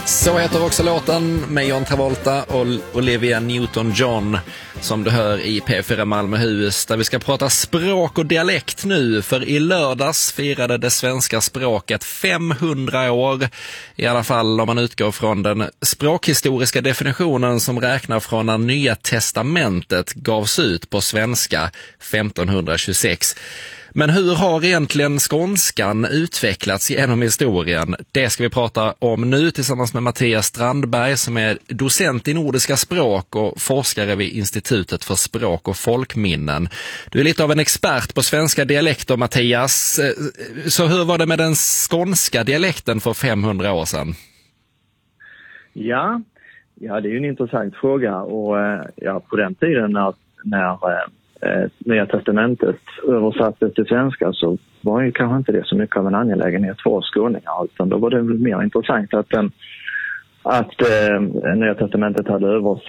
Så heter också låten med John Travolta och Olivia Newton-John som du hör i P4 Malmöhus, där vi ska prata språk och dialekt nu, för i lördags firade det svenska språket 500 år, i alla fall om man utgår från den språkhistoriska definitionen som räknar från när Nya testamentet gavs ut på svenska 1526. Men hur har egentligen skånskan utvecklats genom historien? Det ska vi prata om nu tillsammans med Mattias Strandberg som är docent i nordiska språk och forskare vid Institutet för språk och folkminnen. Du är lite av en expert på svenska dialekter, Mattias. Så hur var det med den skånska dialekten för 500 år sedan? Ja, det är ju en intressant fråga, och på den tiden när Nya testamentet översattes till svenska så var ju kanske inte det så mycket av en angelägenhet för oss skåningar, utan då var det mer intressant att Nya testamentet hade översatts